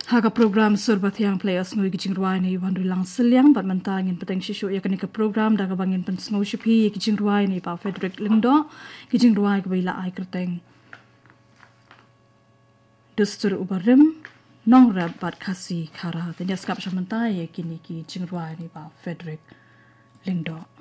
Haga program surbat yang players ngui gijing ruai ni wandu lang seliang bat mentangin peteng shishu ya kanika program daga bangin pen snow shipi gijing ruai ni pa Frederick Lingdo gijing ruai ke bila ai kerteng dustur ubarim nong rab bat kasi kara tanya skap shamanta ya kini gijing ruai ni pa Frederick Lingdo